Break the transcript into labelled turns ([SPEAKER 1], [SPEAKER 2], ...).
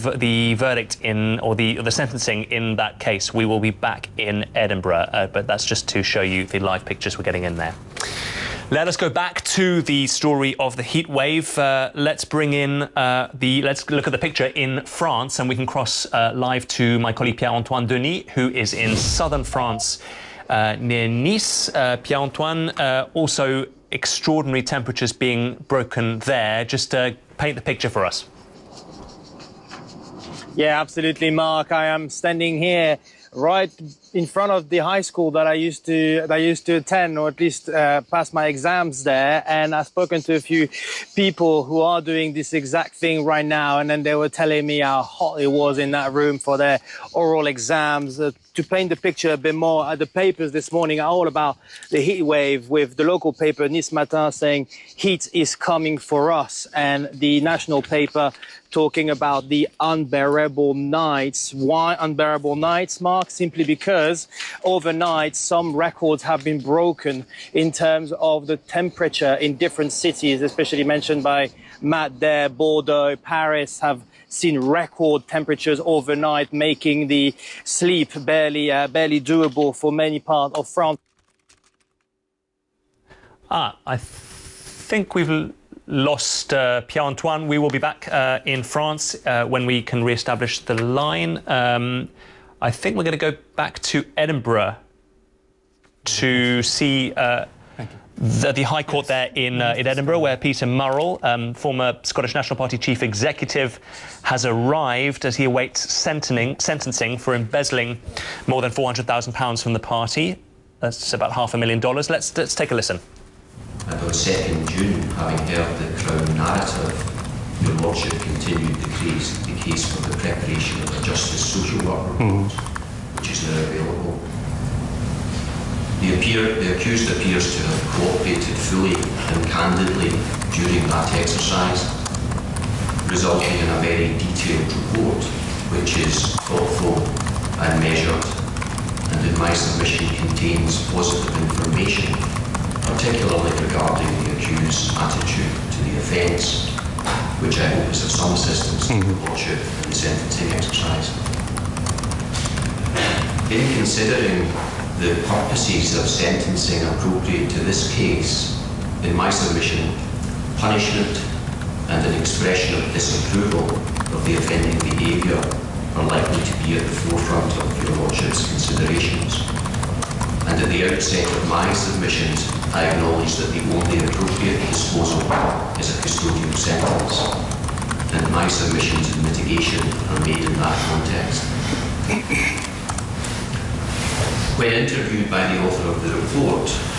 [SPEAKER 1] the verdict or the sentencing in that case, we will be back in Edinburgh. But that's just to show you the live pictures we're getting in there. Let us go back to the story of the heat wave. Let's bring in let's look at the picture in France, and we can cross live to my colleague Pierre-Antoine Denis, who is in southern France, near Nice. Pierre-Antoine, also extraordinary temperatures being broken there. Just paint the picture for us.
[SPEAKER 2] Yeah, absolutely, Mark. I am standing here right in front of the high school that I used to attend, or at least pass my exams there. And I've spoken to a few people who are doing this exact thing right now, and then they were telling me how hot it was in that room for their oral exams. To paint the picture a bit more, the papers this morning are all about the heat wave, with the local paper Nice Matin saying heat is coming for us, and the national paper talking about the unbearable nights. Why unbearable nights, Mark? Simply because overnight some records have been broken in terms of the temperature in different cities, especially mentioned by Matt there. Bordeaux, Paris have seen record temperatures overnight, making the sleep barely doable for many parts of France.
[SPEAKER 1] I think we've lost Pierre-Antoine. We will be back in France when we can re-establish the line. I think we're going to go back to Edinburgh to see the High Court there in Edinburgh, where Peter Murrell, former Scottish National Party chief executive, has arrived as he awaits sentencing for embezzling more than £400,000 from the party. That's about $500,000. Let's take a listen.
[SPEAKER 3] And on 2nd June, having heard the Crown narrative, Your Lordship continued the case for the preparation of a Justice Social Work report, which is now available. The accused appears to have cooperated fully and candidly during that exercise, resulting in a very detailed report, which is thoughtful and measured, and in my submission contains positive information, particularly regarding the accused's attitude to the offence, which I hope is of some assistance to the Lordship in the sentencing exercise. In considering the purposes of sentencing appropriate to this case, in my submission, punishment and an expression of disapproval of the offending behaviour are likely to be at the forefront of Your Lordship's considerations. And at the outset of my submissions, I acknowledge that the only appropriate disposal is a custodial sentence, and my submissions and mitigation are made in that context. When interviewed by the author of the report,